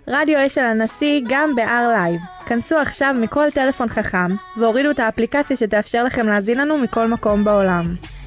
רדיו אשל הנשיא גם ב-R Live. כנסו עכשיו מכל טלפון חכם והורידו את האפליקציה שתאפשר לכם להזין לנו מכל מקום בעולם.